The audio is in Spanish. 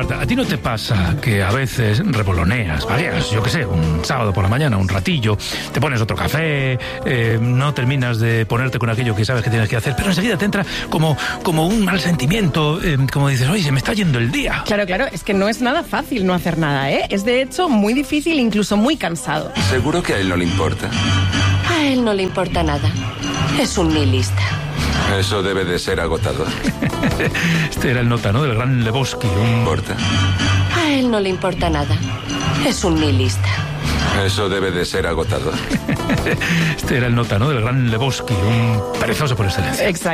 Marta, ¿a ti no te pasa que a veces revoloneas, vagueas, yo qué sé, un sábado por la mañana, un ratillo, te pones otro café, no terminas de ponerte con aquello que sabes que tienes que hacer, pero enseguida te entra como un mal sentimiento, como dices, oye, se me está yendo el día? Claro, es que no es nada fácil no hacer nada, ¿eh? Es de hecho muy difícil, incluso muy cansado. ¿Seguro que a él no le importa? A él no le importa nada. Es un nihilista. Eso debe de ser agotador. Este era el nota, ¿no? Del gran Lebowski. ¿Importa? A él no le importa nada. Es un nihilista. Eso debe de ser agotador. Este era el nota, ¿no? Del gran Lebowski, un perezoso por excelencia. Exacto.